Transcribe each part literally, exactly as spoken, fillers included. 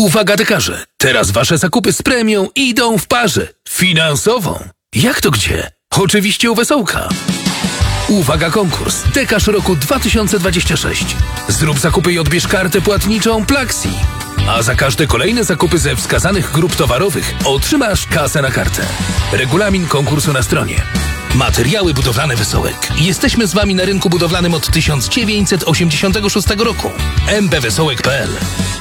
Uwaga dekarze, teraz wasze zakupy z premią idą w parze. Finansową. Jak to gdzie? Oczywiście u Wesołka. Uwaga konkurs. Dekarz roku dwa tysiące dwudziesty szósty. Zrób zakupy i odbierz kartę płatniczą Plaxi. A za każde kolejne zakupy ze wskazanych grup towarowych otrzymasz kasę na kartę. Regulamin konkursu na stronie. Materiały budowlane Wesołek. Jesteśmy z wami na rynku budowlanym od tysiąc dziewięćset osiemdziesiątego szóstego roku. m b wesołek kropka p l.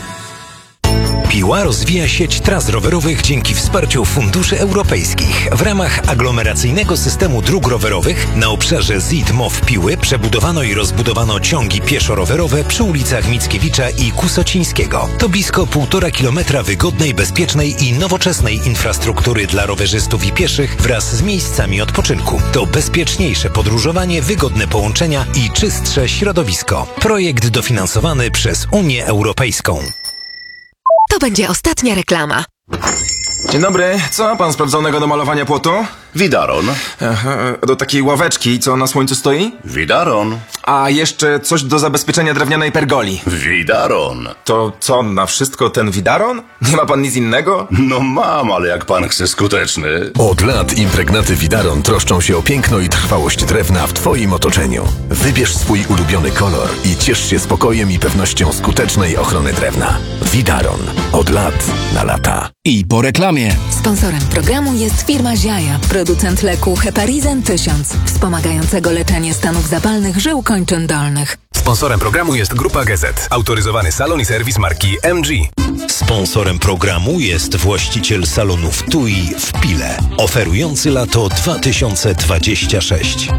Piła rozwija sieć tras rowerowych dzięki wsparciu funduszy europejskich. W ramach aglomeracyjnego systemu dróg rowerowych na obszarze Z I D M O W Piły przebudowano i rozbudowano ciągi pieszo-rowerowe przy ulicach Mickiewicza i Kusocińskiego. To blisko półtora kilometra wygodnej, bezpiecznej i nowoczesnej infrastruktury dla rowerzystów i pieszych wraz z miejscami odpoczynku. To bezpieczniejsze podróżowanie, wygodne połączenia i czystsze środowisko. Projekt dofinansowany przez Unię Europejską. To będzie ostatnia reklama. Dzień dobry, co pan sprawdzonego do malowania płotu? Widaron. Aha, do takiej ławeczki, co na słońcu stoi? Widaron. A jeszcze coś do zabezpieczenia drewnianej pergoli. Widaron. To co, na wszystko ten widaron? Nie ma pan nic innego? No mam, ale jak pan chce skuteczny. Od lat impregnaty Widaron troszczą się o piękno i trwałość drewna w twoim otoczeniu. Wybierz swój ulubiony kolor i ciesz się spokojem i pewnością skutecznej ochrony drewna. Widaron. Od lat na lata. I po reklamie. Sponsorem programu jest firma Ziaja, producent leku Heparizan tysiąc, wspomagającego leczenie stanów zapalnych żył kończyn dolnych. Sponsorem programu jest Grupa G Z, autoryzowany salon i serwis marki M G. Sponsorem programu jest właściciel salonów T U I w Pile, oferujący lato dwa tysiące dwudziesty szósty.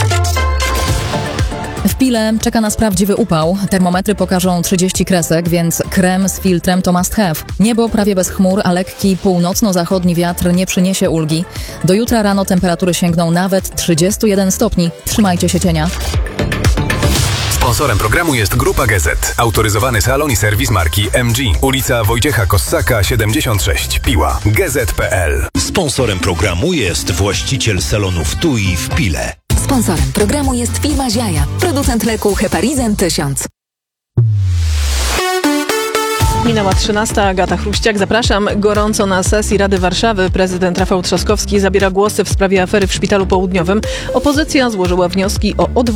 W Pile czeka nas prawdziwy upał. Termometry pokażą trzydzieści kresek, więc krem z filtrem to must have. Niebo prawie bez chmur, a lekki północno-zachodni wiatr nie przyniesie ulgi. Do jutra rano temperatury sięgną nawet trzydzieści jeden stopni. Trzymajcie się cienia. Sponsorem programu jest Grupa G Z, autoryzowany salon i serwis marki M G. Ulica Wojciecha Kossaka siedemdziesiąt sześć, Piła, g z kropka p l. Sponsorem programu jest właściciel salonów T U I w Pile. Sponsorem programu jest firma Ziaja, producent leku Heparizan tysiąc. Minęła trzynasta, Agata Chruściak. Zapraszam gorąco na sesji Rady Warszawy. Prezydent Rafał Trzaskowski zabiera głosy w sprawie afery w Szpitalu Południowym. Opozycja złożyła wnioski o odwołanie